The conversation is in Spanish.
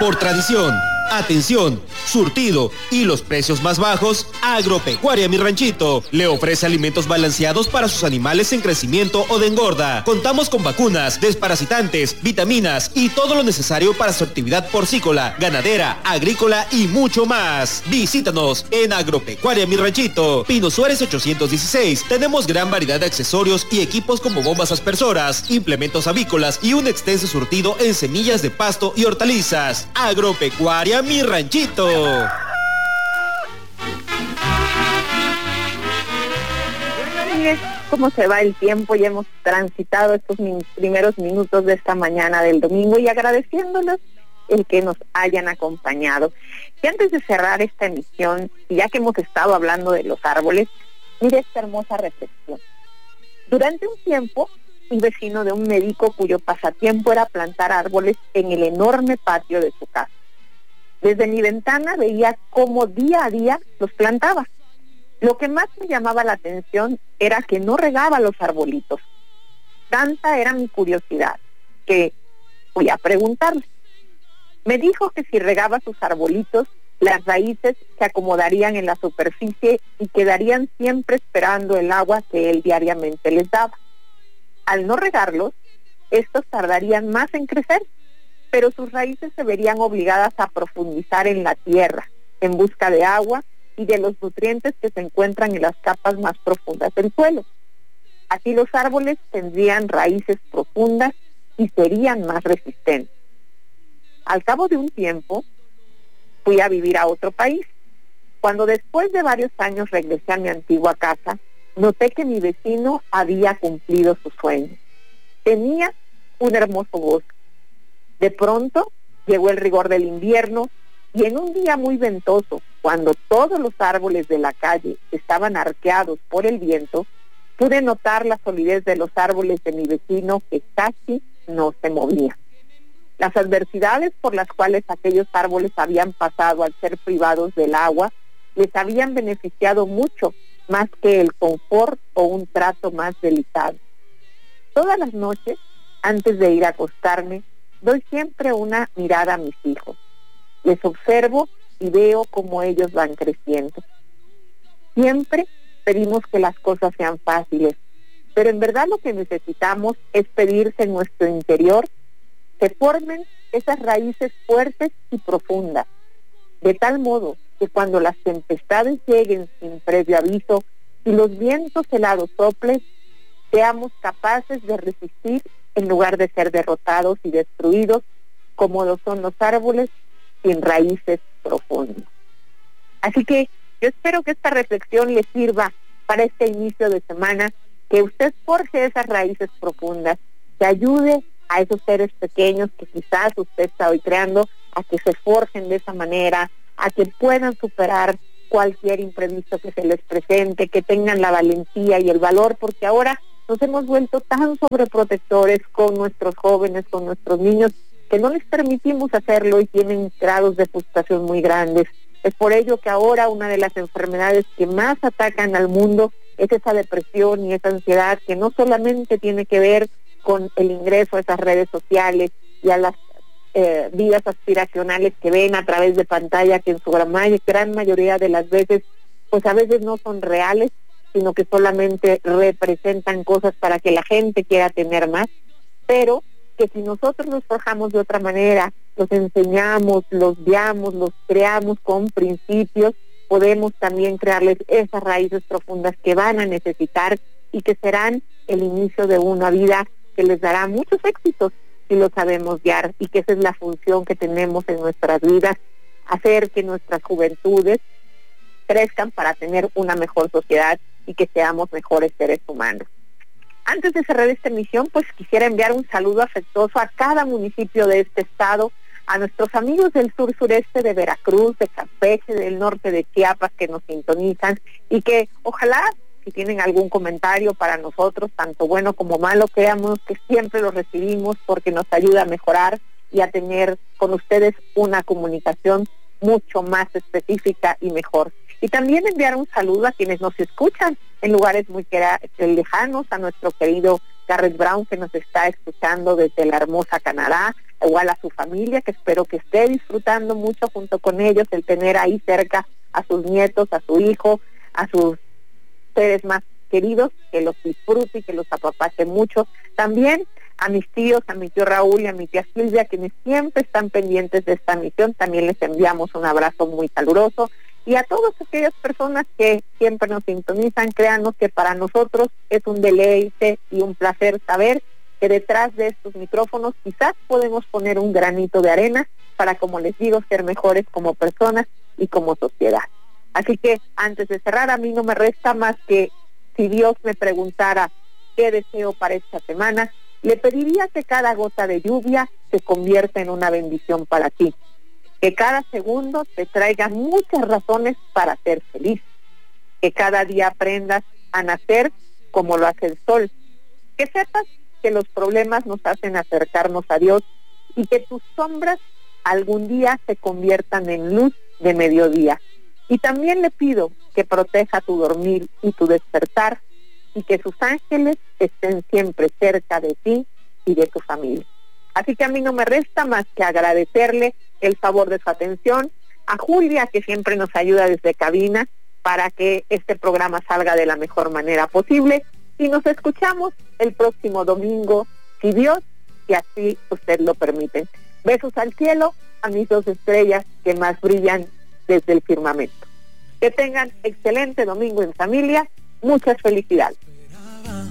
Por tradición, atención, surtido y los precios más bajos, Agropecuaria Mi Ranchito le ofrece alimentos balanceados para sus animales en crecimiento o de engorda. Contamos con vacunas, desparasitantes, vitaminas y todo lo necesario para su actividad porcícola, ganadera, agrícola y mucho más. Visítanos en Agropecuaria Mi Ranchito, Pino Suárez 816. Tenemos gran variedad de accesorios y equipos como bombas aspersoras, implementos avícolas y un extenso surtido en semillas de pasto y hortalizas. Agropecuaria Mi Ranchito. Mire cómo se va el tiempo y hemos transitado estos primeros minutos de esta mañana del domingo y agradeciéndoles el que nos hayan acompañado. Y antes de cerrar esta emisión, y ya que hemos estado hablando de los árboles, mire esta hermosa reflexión. Durante un tiempo, un vecino de un médico cuyo pasatiempo era plantar árboles en el enorme patio de su casa. Desde mi ventana veía cómo día a día los plantaba. Lo que más me llamaba la atención era que no regaba los arbolitos. Tanta era mi curiosidad que fui a preguntarle. Me dijo que si regaba sus arbolitos, las raíces se acomodarían en la superficie y quedarían siempre esperando el agua que él diariamente les daba. Al no regarlos, estos tardarían más en crecer, pero sus raíces se verían obligadas a profundizar en la tierra, en busca de agua y de los nutrientes que se encuentran en las capas más profundas del suelo. Así los árboles tendrían raíces profundas y serían más resistentes. Al cabo de un tiempo, fui a vivir a otro país. Cuando después de varios años regresé a mi antigua casa, noté que mi vecino había cumplido su sueño. Tenía un hermoso bosque. De pronto llegó el rigor del invierno y en un día muy ventoso, cuando todos los árboles de la calle estaban arqueados por el viento, pude notar la solidez de los árboles de mi vecino que casi no se movían. Las adversidades por las cuales aquellos árboles habían pasado al ser privados del agua les habían beneficiado mucho, más que el confort o un trato más delicado. Todas las noches, antes de ir a acostarme, doy siempre una mirada a mis hijos. Les observo y veo cómo ellos van creciendo. Siempre pedimos que las cosas sean fáciles, pero en verdad lo que necesitamos es pedirse en nuestro interior que formen esas raíces fuertes y profundas, de tal modo que cuando las tempestades lleguen sin previo aviso y los vientos helados soplen, seamos capaces de resistir en lugar de ser derrotados y destruidos, como lo son los árboles sin raíces profundas. Así que yo espero que esta reflexión le sirva para este inicio de semana, que usted forje esas raíces profundas, que ayude a esos seres pequeños que quizás usted está hoy creando, a que se forjen de esa manera, a que puedan superar cualquier imprevisto que se les presente, que tengan la valentía y el valor, porque ahora nos hemos vuelto tan sobreprotectores con nuestros jóvenes, con nuestros niños, que no les permitimos hacerlo y tienen grados de frustración muy grandes. Es por ello que ahora una de las enfermedades que más atacan al mundo es esa depresión y esa ansiedad, que no solamente tiene que ver con el ingreso a esas redes sociales y a las vidas aspiracionales que ven a través de pantalla, que en su gran mayoría de las veces, pues a veces no son reales, sino que solamente representan cosas para que la gente quiera tener más, pero que si nosotros los forjamos de otra manera, los enseñamos, los guiamos, los creamos con principios, podemos también crearles esas raíces profundas que van a necesitar y que serán el inicio de una vida que les dará muchos éxitos si lo sabemos guiar, y que esa es la función que tenemos en nuestras vidas, hacer que nuestras juventudes crezcan para tener una mejor sociedad y que seamos mejores seres humanos. Antes de cerrar esta emisión, pues quisiera enviar un saludo afectuoso a cada municipio de este estado, a nuestros amigos del sur-sureste de Veracruz, de Campeche, del norte de Chiapas, que nos sintonizan, y que ojalá, si tienen algún comentario para nosotros, tanto bueno como malo, creamos que siempre lo recibimos, porque nos ayuda a mejorar y a tener con ustedes una comunicación mucho más específica y mejor. Y también enviar un saludo a quienes nos escuchan en lugares muy lejanos, a nuestro querido Garrett Brown, que nos está escuchando desde la hermosa Canadá, igual a su familia, que espero que esté disfrutando mucho junto con ellos, el tener ahí cerca a sus nietos, a su hijo, a sus seres más queridos, que los disfrute y que los apapache mucho. También a mis tíos, a mi tío Raúl y a mi tía Silvia, quienes siempre están pendientes de esta misión, también les enviamos un abrazo muy caluroso. Y a todas aquellas personas que siempre nos sintonizan, créanos que para nosotros es un deleite y un placer saber que detrás de estos micrófonos quizás podemos poner un granito de arena para, como les digo, ser mejores como personas y como sociedad. Así que antes de cerrar, a mí no me resta más que, si Dios me preguntara qué deseo para esta semana, le pediría que cada gota de lluvia se convierta en una bendición para ti, que cada segundo te traiga muchas razones para ser feliz, que cada día aprendas a nacer como lo hace el sol, que sepas que los problemas nos hacen acercarnos a Dios y que tus sombras algún día se conviertan en luz de mediodía. Y también le pido que proteja tu dormir y tu despertar y que sus ángeles estén siempre cerca de ti y de tu familia. Así que a mí no me resta más que agradecerle el favor de su atención, a Julia, que siempre nos ayuda desde cabina para que este programa salga de la mejor manera posible, y nos escuchamos el próximo domingo, si Dios y así usted lo permite. Besos al cielo, a mis 2 estrellas que más brillan desde el firmamento. Que tengan excelente domingo en familia, muchas felicidades.